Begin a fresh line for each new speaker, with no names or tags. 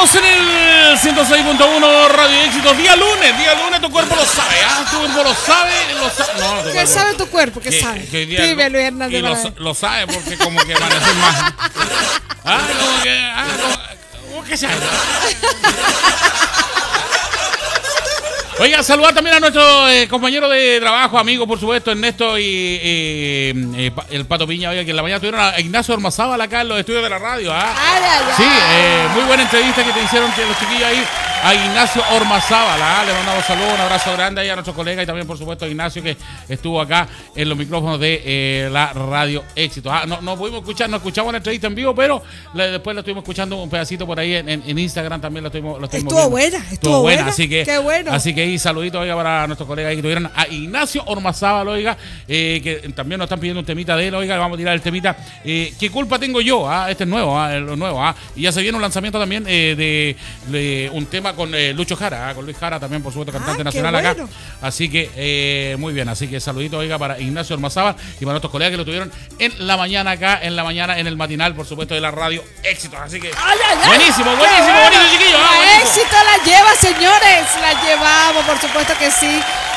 Seguimos en el 106.1 Radio Éxito. Día lunes, tu cuerpo lo sabe, ¿ah? Tu cuerpo lo sabe. No,
¿Qué sabe tu cuerpo? ¿Qué sabe?
Dime, Luis Hernández. Y lo sabe porque como que amanecer más. ¿Cómo que sabe? Oiga, saludar también a nuestro compañero de trabajo, amigo, por supuesto, Ernesto y el Pato Piña. Oiga, que en la mañana tuvieron a Ignacio Ormazábal acá en los estudios de la radio. Sí, muy buena entrevista que te hicieron los chiquillos ahí a Ignacio Ormazábal. Le mandamos saludos, un abrazo grande ahí a nuestro colega y también, por supuesto, a Ignacio, que estuvo acá en los micrófonos de la Radio Éxito. No pudimos escuchar, no escuchamos la entrevista en vivo, pero después la estuvimos escuchando un pedacito por ahí en Instagram también lo estuvimos
Estuvo
viendo.
Estuvo buena,
así que
qué bueno.
Así que ahí saludito, oiga, para nuestros colegas ahí que tuvieron a Ignacio Ormazábal, oiga, que también nos están pidiendo un temita de él, oiga, vamos a tirar el temita. ¿Qué culpa tengo yo? Este es nuevo, lo nuevo, y ya se viene un lanzamiento también de un tema con Lucho Jara, con Luis Jara también, por supuesto, cantante nacional acá. Bueno. Así que, muy bien, así que saludito, oiga, para Ignacio Ormazábal y para nuestros colegas que lo tuvieron en la mañana acá, en el matinal, por supuesto, de la Radio Éxito. Así que, buenísimo, chiquillos.
Éxito la lleva, señores, la llevamos, por supuesto que sí.